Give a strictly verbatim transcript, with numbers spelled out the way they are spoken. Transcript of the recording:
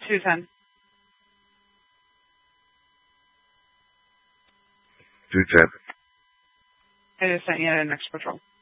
two ten. two ten. I just sent you the next patrol.